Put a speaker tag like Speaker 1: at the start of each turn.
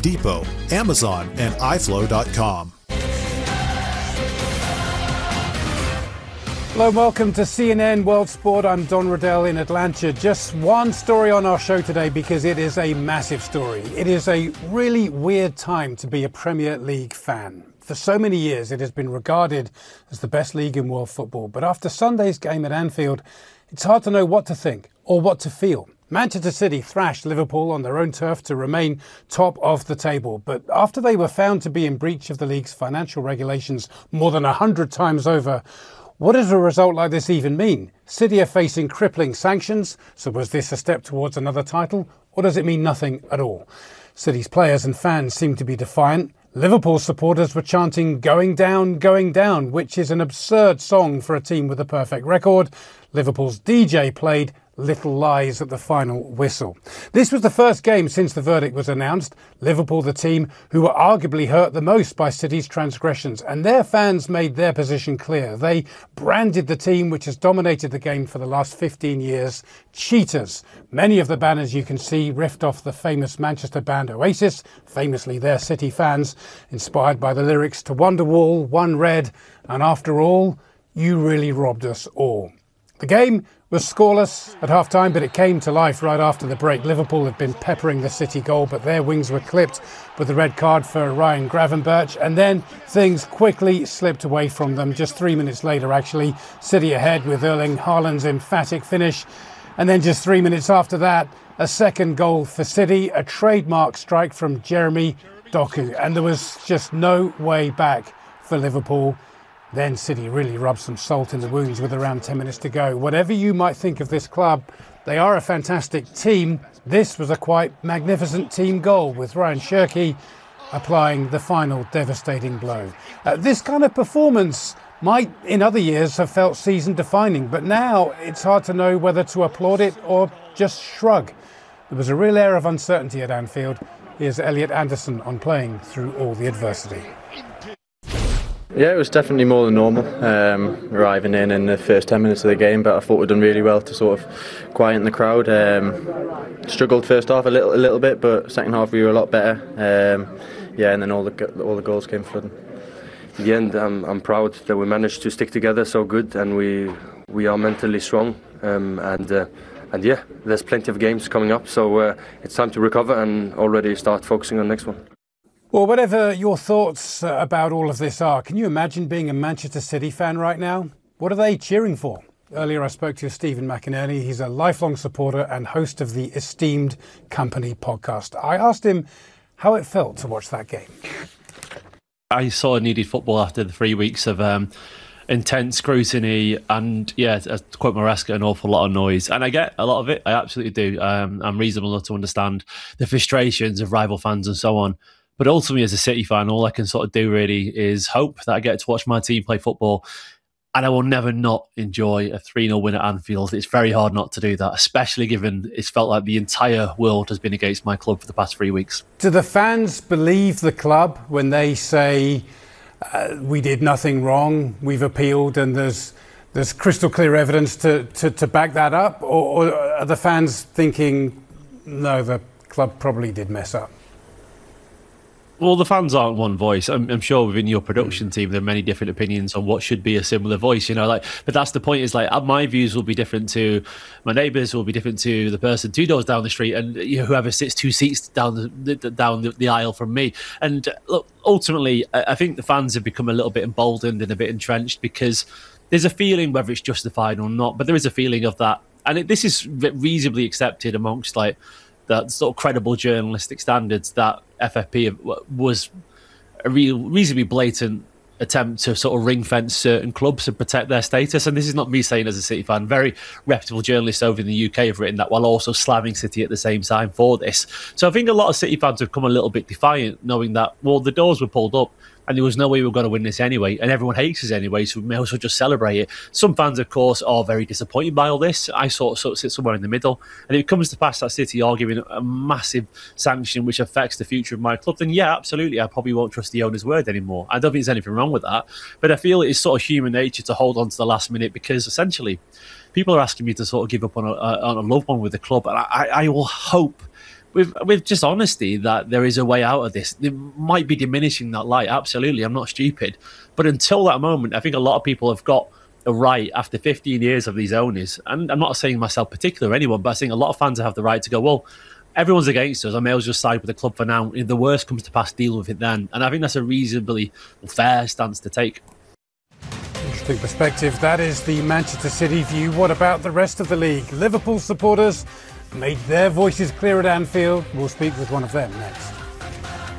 Speaker 1: Depot, Amazon, and iFlow.com.
Speaker 2: Hello and welcome to CNN World Sport. I'm Don Riddell in Atlanta. Just one story on our show today because it is a massive story. It is a really weird time to be a Premier League fan. For so many years, it has been regarded as the best league in world football. But after Sunday's game at Anfield, it's hard to know what to think or what to feel. Manchester City thrashed Liverpool on their own turf to remain top of the table. But after they were found to be in breach of the league's financial regulations more than 100 times over, what does a result like this even mean? City are facing crippling sanctions, so was this a step towards another title, or does it mean nothing at all? City's players and fans seem to be defiant. Liverpool supporters were chanting going down, which is an absurd song for a team with a perfect record. Liverpool's DJ played Little Lies at the final whistle. This was the first game since the verdict was announced. Liverpool, the team who were arguably hurt the most by City's transgressions, and their fans made their position clear. They branded the team which has dominated the game for the last 15 years cheaters. Many of the banners you can see riffed off the famous Manchester band Oasis, famously their City fans, inspired by the lyrics to Wonderwall, One Red, and After All, You Really Robbed Us All. The game was scoreless at half-time, but it came to life right after the break. Liverpool had been peppering the City goal, but their wings were clipped with the red card for Ryan Gravenberch, and then things quickly slipped away from them. Just 3 minutes later, actually, City ahead with Erling Haaland's emphatic finish. And then just 3 minutes after that, a second goal for City, a trademark strike from Jeremy Doku. And there was just no way back for Liverpool. Then City really rubbed some salt in the wounds with around 10 minutes to go. Whatever you might think of this club, they are a fantastic team. This was a quite magnificent team goal with Ryan Cherki applying the final devastating blow. This kind of performance might in other years have felt season defining, but now it's hard to know whether to applaud it or just shrug. There was a real air of uncertainty at Anfield. Here's Elliot Anderson on playing through all the adversity.
Speaker 3: Yeah, it was definitely more than normal, arriving in the first 10 minutes of the game, but I thought we'd done really well to sort of quieten the crowd. Struggled first half a little bit, but second half we were a lot better. And then all the goals came flooding.
Speaker 4: In the end, I'm proud that we managed to stick together so good, and we are mentally strong. And yeah, there's plenty of games coming up, so it's time to recover and already start focusing on the next one.
Speaker 2: Well, whatever your thoughts about all of this are, can you imagine being a Manchester City fan right now? What are they cheering for? Earlier I spoke to Stephen McInerney. He's a lifelong supporter and host of the Esteemed Company podcast. I asked him how it felt to watch that game.
Speaker 5: I sort of needed football after the 3 weeks of intense scrutiny and, to quote Maresca, an awful lot of noise. And I get a lot of it. I absolutely do. I'm reasonable enough to understand the frustrations of rival fans and so on. But ultimately, as a City fan, all I can sort of do really is hope that I get to watch my team play football. And I will never not enjoy a 3-0 win at Anfield. It's very hard not to do that, especially given it's felt like the entire world has been against my club for the past 3 weeks.
Speaker 2: Do the fans believe the club when they say, we did nothing wrong, we've appealed, and there's crystal clear evidence to back that up? Or are the fans thinking, no, the club probably did mess up?
Speaker 5: Well, the fans aren't one voice. I'm sure within your production team, there are many different opinions on what should be a similar voice, but that's the point, is my views will be different to my neighbours, will be different to the person 2 doors down the street, and whoever sits 2 seats down the aisle from me. And look, ultimately, I think the fans have become a little bit emboldened and a bit entrenched because there's a feeling, whether it's justified or not, but there is a feeling of that. And this is reasonably accepted amongst that sort of credible journalistic standards, that FFP was a reasonably blatant attempt to sort of ring fence certain clubs and protect their status. And this is not me saying as a City fan. Very reputable journalists over in the UK have written that, while also slamming City at the same time for this. So I think a lot of City fans have come a little bit defiant, knowing that, well, the doors were pulled up and there was no way we were going to win this anyway, and everyone hates us anyway, so we may also just celebrate it. Some fans, of course, are very disappointed by all this. I sort of sit somewhere in the middle, and if it comes to pass that City are giving a massive sanction which affects the future of my club, then yeah, absolutely, I probably won't trust the owner's word anymore. I don't think there's anything wrong with that, but I feel it's sort of human nature to hold on to the last minute, because essentially people are asking me to sort of give up on a loved one with the club, and I will hope with just honesty that there is a way out of this. It might be diminishing that light. Absolutely, I'm not stupid. But until that moment, I think a lot of people have got a right after 15 years of these owners. And I'm not saying myself particular or anyone, but I think a lot of fans have the right to go, well, everyone's against us. I may as well just side with the club for now. If the worst comes to pass, deal with it then. And I think that's a reasonably fair stance to take.
Speaker 2: Interesting perspective. That is the Manchester City view. What about the rest of the league? Liverpool supporters made their voices clear at Anfield. We'll speak with one of them next.